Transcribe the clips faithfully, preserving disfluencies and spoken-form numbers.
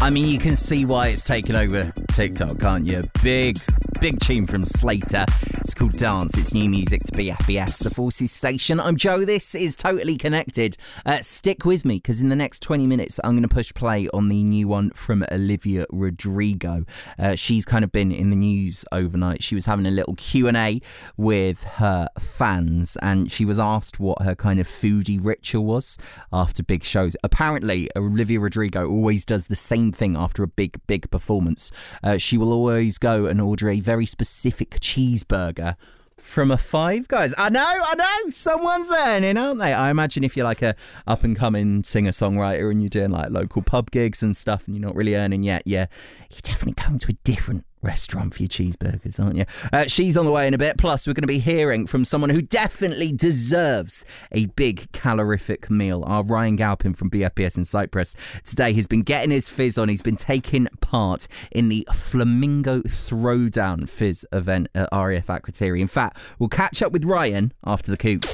I mean, you can see why it's taken over TikTok, can't you? Big, big tune from Slater. It's called Dance. It's new music to B F B S, the Forces station. I'm Joe. This is Totally Connected. Uh, stick with me, because in the next twenty minutes, I'm going to push play on the new one from Olivia Rodrigo. Uh, she's kind of been in the news overnight. She was having a little Q and A with her fans, and she was asked what her kind of foodie ritual was after big shows. Apparently, Olivia Rodrigo always does the same thing after a big, big performance. Uh, she will always go and order a very specific cheeseburger from a Five Guys. I know, I know, someone's earning, aren't they? I imagine if you're like a up-and-coming singer-songwriter and you're doing like local pub gigs and stuff and you're not really earning yet, yeah, you're definitely going to a different restaurant for your cheeseburgers, aren't you? Uh, she's on the way in a bit. Plus, we're going to be hearing from someone who definitely deserves a big calorific meal. Our Ryan Galpin from B F B S in Cyprus today has been getting his fizz on. He's been taking part in the Flamingo Throwdown Fizz event at R A F Akrotiri. In fact, we'll catch up with Ryan after the coops.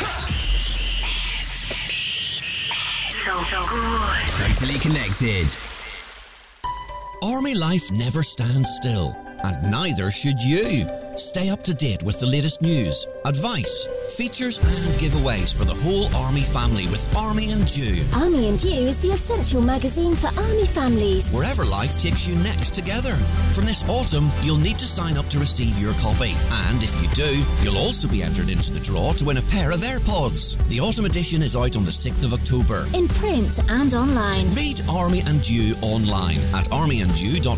So good. Totally Connected. Army life never stands still, and neither should you. Stay up to date with the latest news, advice, features and giveaways for the whole Army family with Army and Dew. Army and Dew is the essential magazine for Army families. Wherever life takes you next together. From this autumn, you'll need to sign up to receive your copy. And if you do, you'll also be entered into the draw to win a pair of AirPods. The autumn edition is out on the sixth of October. In print and online. Read Army and Dew online at army and dew dot